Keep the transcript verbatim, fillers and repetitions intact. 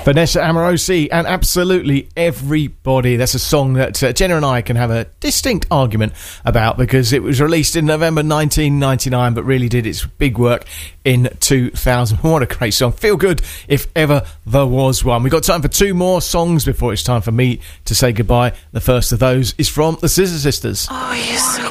Vanessa Amorosi and Absolutely Everybody. That's a song that uh, Jenna and I can have a distinct argument about because it was released in November nineteen ninety-nine but really did its big work in two thousand. What a great song. Feel good if ever there was one. We've got time for two more songs before it's time for me to say goodbye. The first of those is from the Scissor Sisters. Oh, you're so